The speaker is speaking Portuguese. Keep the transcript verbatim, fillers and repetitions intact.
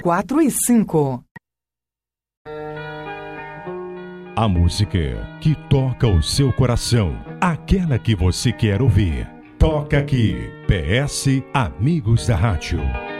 quatro e cinco. A música que toca o seu coração, aquela que você quer ouvir. Toca aqui, P S Amigos da Rádio.